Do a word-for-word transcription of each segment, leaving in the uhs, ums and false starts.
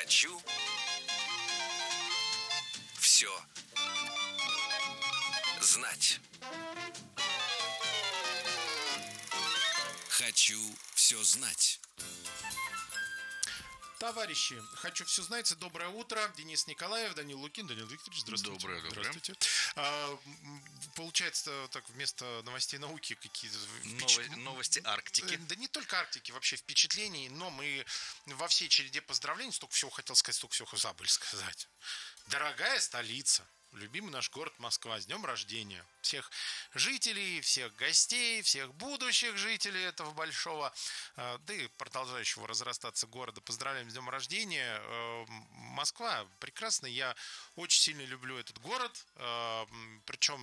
Хочу все знать. Хочу все знать. Товарищи, хочу все знать. Доброе утро. Денис Николаев, Данил Лукин, Данил Викторович, здравствуйте. Доброе, доброе. Здравствуйте. А, получается, так, вместо новостей науки какие-то... Новости, новости Арктики. Да не только Арктики, вообще впечатлений, но мы во всей череде поздравлений, столько всего хотел сказать, столько всего забыли сказать. Дорогая столица, любимый наш город Москва, с днем рождения. Всех жителей, всех гостей, всех будущих жителей этого большого, да и продолжающего разрастаться города. Поздравляем с днем рождения. Москва прекрасная. Я очень сильно люблю этот город. Причем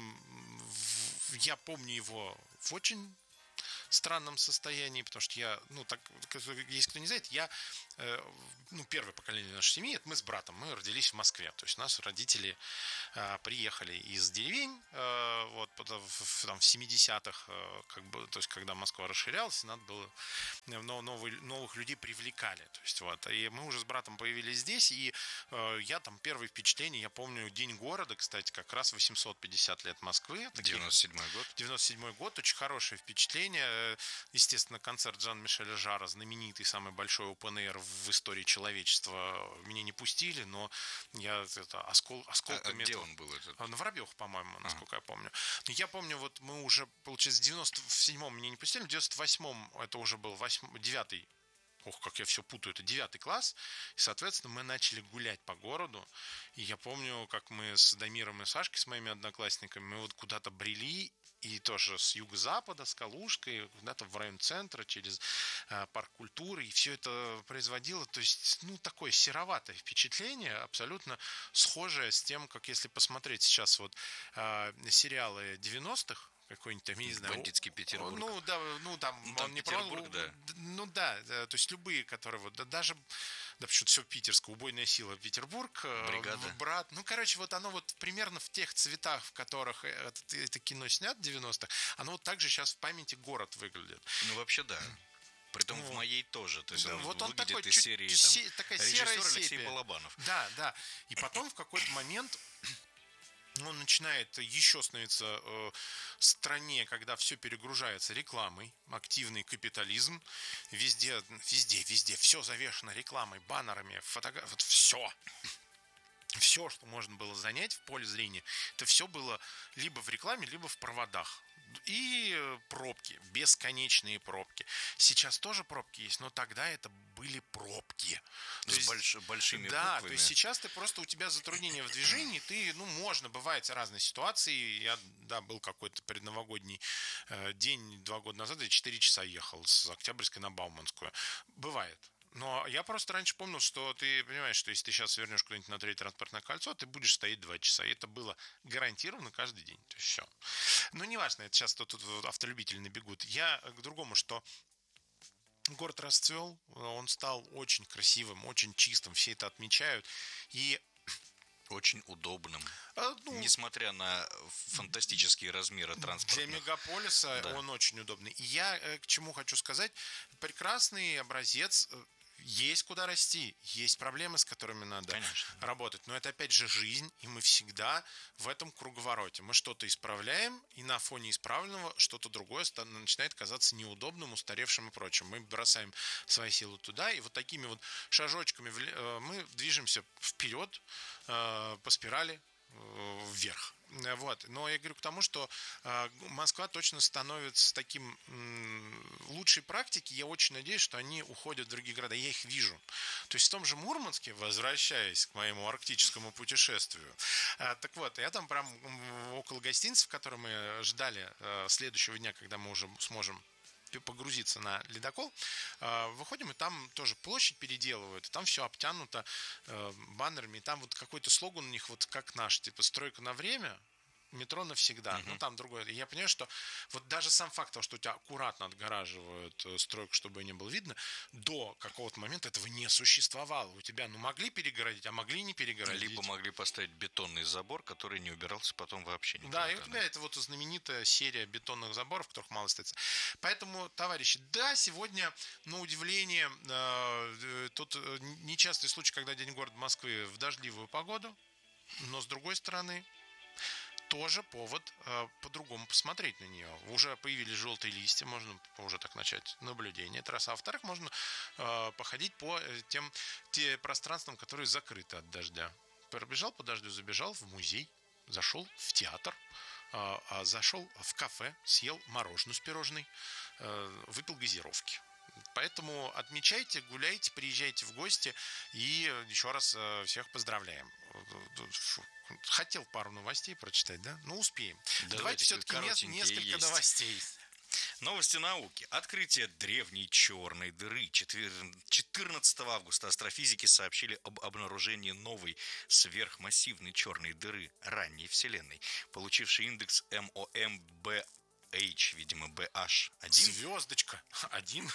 я помню его в очень странном состоянии, потому что я, ну, так, если кто не знает, я, э, ну, первое поколение нашей семьи, это мы с братом, мы родились в Москве, то есть наши родители э, приехали из деревень, э, вот, в, там, в семидесятых, э, как бы, то есть, когда Москва расширялась, надо было, но, новые, новых людей привлекали, то есть, вот, и мы уже с братом появились здесь, и э, я там, первые впечатления, я помню День города, кстати, как раз восемьсот пятьдесят лет Москвы. девяносто седьмой год. девяносто седьмой год, очень хорошее впечатление. Естественно, концерт Жан-Мишеля Жарра, знаменитый, самый большой опен-эйр в истории человечества. Меня не пустили, но я это, оскол, осколками... А, а где он был? Этот? На Воробьевых, по-моему, насколько а. я помню. Но я помню, вот мы уже, получается, в девяносто седьмом меня не пустили, в девяносто восьмом это уже был девятый. Ох, как я все путаю, это девятый класс. И, соответственно, мы начали гулять по городу. И я помню, как мы с Дамиром и Сашкой, с моими одноклассниками, мы вот куда-то брели, и тоже с юго-запада, с Калужской, куда-то в район центра, через э, парк культуры. И все это производило, то есть, ну, такое сероватое впечатление, абсолютно схожее с тем, как если посмотреть сейчас вот э, сериалы девяностых, какой-нибудь там, я не знаю... Бандитский Петербург. Ну, да, ну там, ну, там он не Петербург, про... да. Ну, да, да, то есть любые, которые вот, да, даже, да, почему-то все питерское, убойная сила Петербург, Бригада. Брат, ну, короче, вот оно вот примерно в тех цветах, в которых это, это кино снято в девяностых, оно вот так же сейчас в памяти город выглядит. Ну, вообще, да. Притом ну, в моей тоже. То есть да, он вот он выглядит такой, из серии там, се, такая серая режиссер Алексей сепия. Балабанов. Да, да. И потом в какой-то момент... Он начинает еще становиться э, стране, когда все перегружается рекламой, активный капитализм, везде, везде, везде, все завешено рекламой, баннерами, фотографиями, вот все. Все, что можно было занять в поле зрения, это все было либо в рекламе, либо в проводах. И пробки, бесконечные пробки. Сейчас тоже пробки есть, но тогда это были пробки. С есть, больш, большими да, буквами. То есть сейчас ты просто, у тебя затруднение в движении, ты, ну, можно, бывают разные ситуации. Я, да, был какой-то предновогодний э, день, два года назад, я четыре часа ехал с Октябрьской на Бауманскую. Бывает. Но я просто раньше помнил, что ты понимаешь, что если ты сейчас вернешь куда-нибудь на третье транспортное кольцо, ты будешь стоять два часа. И это было гарантированно каждый день. То есть все. Но неважно, это сейчас тут, тут автолюбители набегут. Я к другому, что город расцвел, он стал очень красивым, очень чистым. Все это отмечают. И очень удобным. А, ну, несмотря на фантастические размеры транспортных. Для мегаполиса да. Он очень удобный. И я э, к чему хочу сказать. Прекрасный образец. Есть куда расти, есть проблемы, с которыми надо Конечно. работать. Но это опять же жизнь, и мы всегда в этом круговороте. Мы что-то исправляем, и на фоне исправленного что-то другое начинает казаться неудобным, устаревшим и прочим. Мы бросаем свои силы туда, и вот такими вот шажочками мы движемся вперед по спирали вверх. Вот. Но я говорю к тому, что э, Москва точно становится таким м, лучшей практики. Я очень надеюсь, что они уходят в другие города. Я их вижу. То есть в том же Мурманске, возвращаясь к моему арктическому путешествию, э, так вот, я там прям около гостиницы, в которой мы ждали э, следующего дня, когда мы уже сможем погрузиться на ледокол, выходим, и там тоже площадь переделывают, и там все обтянуто баннерами, и там вот какой-то слоган у них, вот как наш, типа «Стройка на время», метро навсегда. Uh-huh. Ну, там другое. И я понимаю, что вот даже сам факт того, что у тебя аккуратно отгораживают стройку, чтобы ее не было видно, до какого-то момента этого не существовало. У тебя, ну, могли перегородить, а могли не перегородить. Либо могли поставить бетонный забор, который не убирался потом вообще никуда. Да, и у тебя это вот знаменитая серия бетонных заборов, которых мало остается. Поэтому, товарищи, да, сегодня, на удивление, тут нечастый случай, когда День города Москвы в дождливую погоду, но с другой стороны, тоже повод э, по-другому посмотреть на нее. Уже появились желтые листья, можно уже так начать наблюдение. Это раз. А во-вторых, можно э, походить по тем те пространствам, которые закрыты от дождя. Пробежал по дождю, забежал в музей, зашел в театр, э, э, зашел в кафе, съел мороженое с пирожной, э, выпил газировки. Поэтому отмечайте, гуляйте, приезжайте в гости и еще раз э, всех поздравляем. Хотел пару новостей прочитать, да? Ну, успеем. Давайте, Давайте все-таки не, несколько есть. новостей. Новости науки. Открытие древней черной дыры. четырнадцатого августа астрофизики сообщили об обнаружении новой сверхмассивной черной дыры ранней Вселенной, получившей индекс эм о эм бэ эйч, видимо, бэ аш один. Звездочка. Один.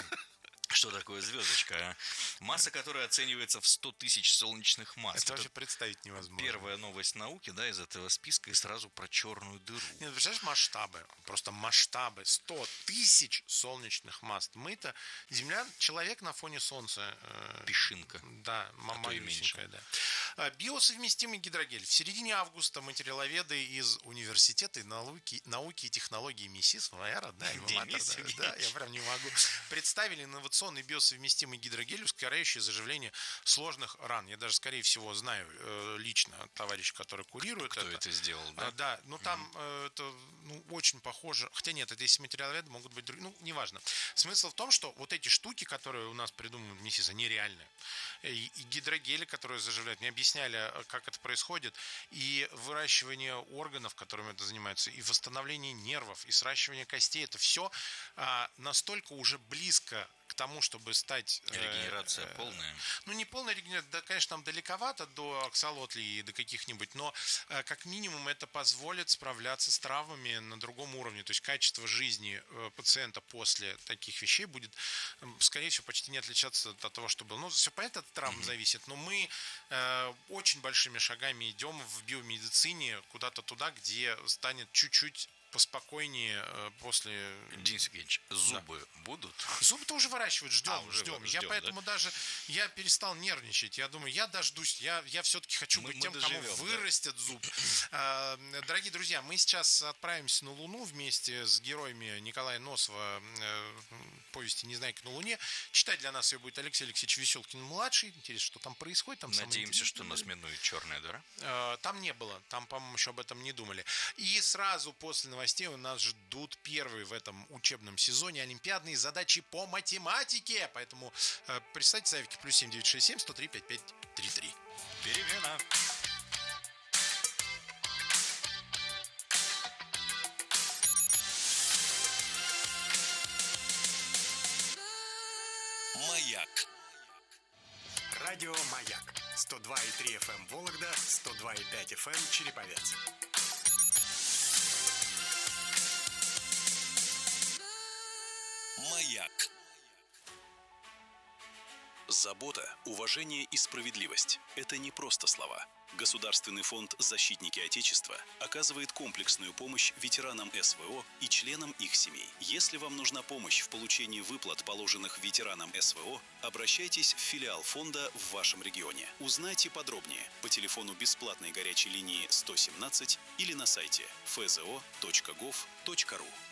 Что такое звездочка? А? Масса, которая оценивается в сто тысяч солнечных масс. Это, Это вообще представить невозможно. первая новость науки, да, из этого списка, и сразу про черную дыру. Нет, представляешь, масштабы, просто масштабы, сто тысяч солнечных масс. Мы-то, Земля, человек на фоне Солнца. Э, Песчинка. Да, малюсенькая, да. Биосовместимый гидрогель. В середине августа материаловеды из Университета науки, науки и технологий МИСИС, моя родная альма-матер, да, да, я прям не могу, представили инновационный биосовместимый гидрогель, ускоряющий заживление сложных ран. Я даже, скорее всего, знаю э, лично товарища, который курирует Кто это. это сделал, да? А, да, ну там mm-hmm. э, это ну, очень похоже. Хотя нет, это если материаловеды могут быть другие. Ну, неважно. Смысл в том, что вот эти штуки, которые у нас придумывают МИСИС, они реальные. И, и гидрогели, которые заживляют, мне объясняли, как это происходит. И выращивание органов, которыми это занимается, и восстановление нервов, и сращивание костей. Это все а, настолько уже близко к тому, чтобы стать... Регенерация э, полная? Ну, не полная регенерация, да, конечно, там далековато до аксолотли и до каких-нибудь, но э, как минимум это позволит справляться с травмами на другом уровне. То есть качество жизни э, пациента после таких вещей будет, э, скорее всего, почти не отличаться от того, что было. Ну, все понятно, от травм mm-hmm. зависит, но мы э, очень большими шагами идем в биомедицине куда-то туда, где станет чуть-чуть поспокойнее после... Денис Евгеньевич, зубы да. будут? Зубы-то уже выращивают, ждем, а, уже ждем. ждем. Я поэтому да? даже, я перестал нервничать. Я думаю, я дождусь, я, я все-таки хочу мы, быть мы тем, доживем, кому вырастет да? зуб. Дорогие друзья, мы сейчас отправимся на Луну вместе с героями Николая Носова повести «Незнайка на Луне». Читать для нас ее будет Алексей Алексеевич Веселкин-младший. Интересно, что там происходит. Там Надеемся, что нас минует черная дыра. Там не было, там, по-моему, еще об этом не думали. И сразу после новостей у нас ждут первые в этом учебном сезоне олимпиадные задачи по математике. Поэтому э, присылайте заявки плюс семь девятьсот шестьдесят семь сто три пятьдесят пять тридцать три. Перемена. Маяк. Радио Маяк. сто два и три эф эм Вологда, сто два и пять эф эм Череповец. Маяк. Забота, уважение и справедливость – это не просто слова. Государственный фонд «Защитники Отечества» оказывает комплексную помощь ветеранам эс вэ о и членам их семей. Если вам нужна помощь в получении выплат, положенных ветеранам эс вэ о, обращайтесь в филиал фонда в вашем регионе. Узнайте подробнее по телефону бесплатной горячей линии сто семнадцать или на сайте эф зэ о точка гов точка ру.